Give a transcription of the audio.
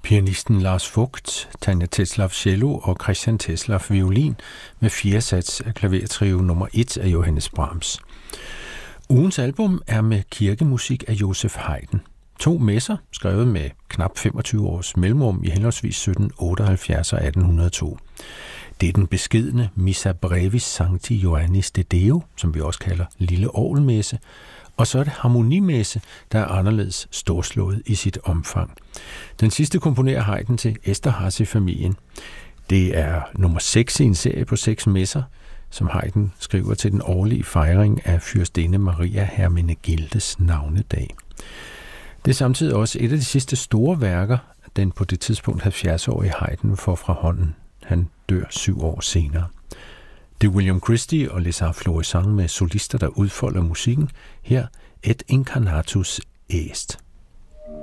Pianisten Lars Vogt, Tanja Tetzlaff cello og Christian Tetzlaff violin med 4. sats af klavertrio nummer 1 af Johannes Brahms. Ugens album er med kirkemusik af Joseph Haydn. 2 messer, skrevet med knap 25 års mellemrum i henholdsvis 1778 og 1802. Det er den beskedne Missa Brevis Sancti Johannis de Deo, som vi også kalder Lille Orgelmesse, og så er det harmonimesse, der er anderledes storslået i sit omfang. Den sidste komponerer Haydn til Esterházy-familien. Det er nummer 6 i en serie på 6 messer, som Haydn skriver til den årlige fejring af fyrstinde Maria Hermenegildes navnedag. Det er samtidig også et af de sidste store værker, den på det tidspunkt 70-årige Haydn får fra hånden. Han dør 7 år senere. Det er William Christie og Les Arts Florissants med solister, der udfolder musikken. Her Et incarnatus est.